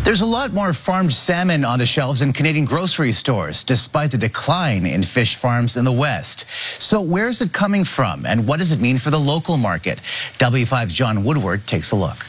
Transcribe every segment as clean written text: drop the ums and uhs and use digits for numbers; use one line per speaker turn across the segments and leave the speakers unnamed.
There's a lot more farmed salmon on the shelves in Canadian grocery stores, despite the decline in fish farms in the West. So where is it coming from, and what does it mean for the local market? W5's John Woodward takes a look.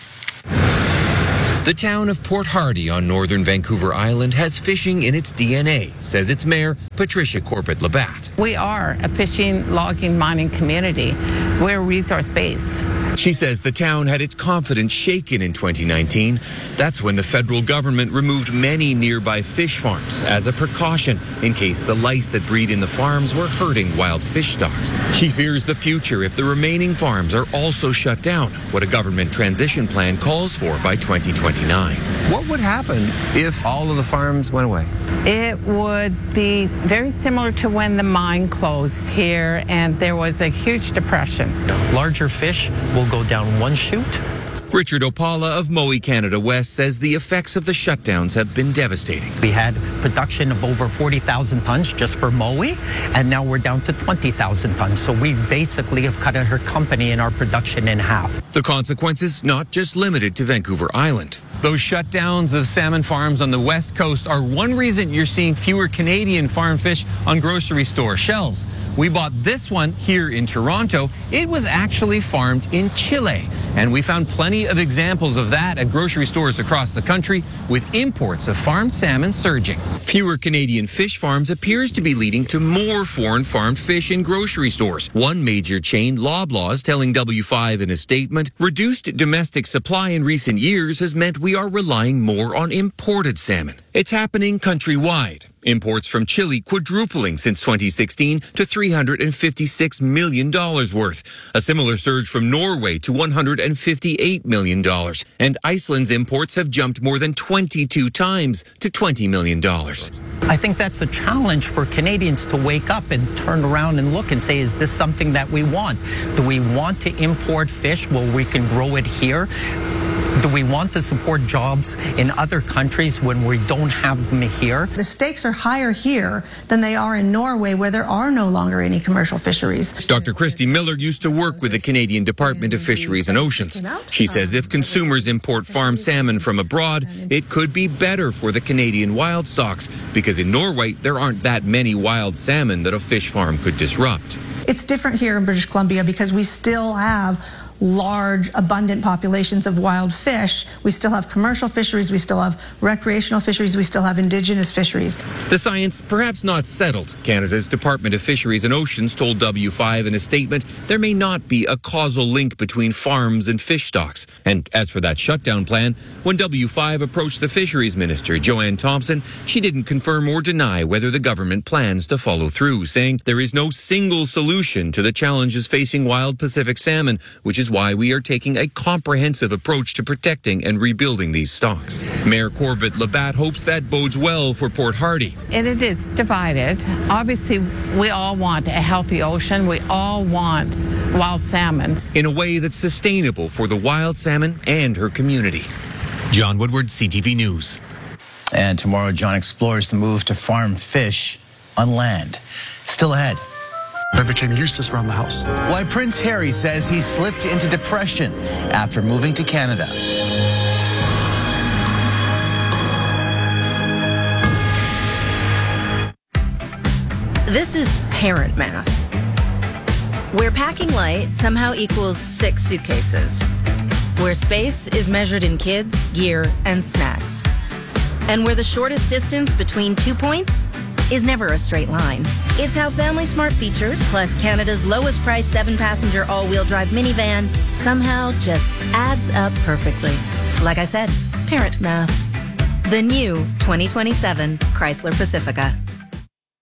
The town of Port Hardy on northern Vancouver Island has fishing in its DNA, says its mayor, Patricia Corbett-Labatt.
We are a fishing, logging, mining community. We're resource-based.
She says the town had its confidence shaken in 2019. That's when the federal government removed many nearby fish farms as a precaution in case the lice that breed in the farms were hurting wild fish stocks. She fears the future if the remaining farms are also shut down, what a government transition plan calls for by 2029.
What would happen if all of the farms went away?
It would be very similar to when the mine closed here and there was a huge depression.
Larger fish will go down one chute.
Richard Opala of Mowi Canada West says the effects of the shutdowns have been devastating.
We had production of over 40,000 tons just for Mowi, and now we're down to 20,000 tons. So we basically have cut our company and our production in half.
The consequences not just limited to Vancouver Island.
Those shutdowns of salmon farms on the West Coast are one reason you're seeing fewer Canadian farm fish on grocery store shelves. We bought this one here in Toronto. It was actually farmed in Chile, and we found plenty of examples of that at grocery stores across the country, with imports of farmed salmon surging.
Fewer Canadian fish farms appears to be leading to more foreign farmed fish in grocery stores. One major chain, Loblaws, telling W5 in a statement, reduced domestic supply in recent years has meant we are relying more on imported salmon. It's happening countrywide. Imports from Chile quadrupling since 2016 to $356 million worth. A similar surge from Norway to $158 million. And Iceland's imports have jumped more than 22 times to $20 million.
I think that's a challenge for Canadians to wake up and turn around and look and say, is this something that we want? Do we want to import fish where we can grow it here? Do we want to support jobs in other countries when we don't have them here?
The stakes are higher here than they are in Norway, where there are no longer any commercial fisheries.
Dr. Christy Miller used to work with the Canadian Department of Fisheries and Oceans. She says if consumers import farmed salmon from abroad, it could be better for the Canadian wild stocks, because in Norway, there aren't that many wild salmon that a fish farm could disrupt.
It's different here in British Columbia because we still have large, abundant populations of wild fish. We still have commercial fisheries, we still have recreational fisheries, we still have indigenous fisheries.
The science perhaps not settled. Canada's Department of Fisheries and Oceans told W5 in a statement there may not be a causal link between farms and fish stocks. And as for that shutdown plan, when W5 approached the fisheries minister, Joanne Thompson, she didn't confirm or deny whether the government plans to follow through, saying there is no single solution to the challenges facing wild Pacific salmon, which is why we are taking a comprehensive approach to protecting and rebuilding these stocks. Mayor Corbett-Labatt hopes that bodes well for Port Hardy.
And it is divided. Obviously, we all want a healthy ocean. We all want wild salmon.
In a way that's sustainable for the wild salmon and her community. John Woodward, CTV News.
And tomorrow, John explores the move to farm fish on land. Still ahead.
I became useless around the house.
Why Prince Harry says he slipped into depression after moving to Canada.
This is parent math, where packing light somehow equals 6 suitcases, where space is measured in kids, gear, and snacks, and where the shortest distance between 2 points is never a straight line. It's how Family Smart features, plus Canada's lowest price 7-passenger all-wheel drive minivan, somehow just adds up perfectly. Like I said, parent math. The new 2027 Chrysler Pacifica.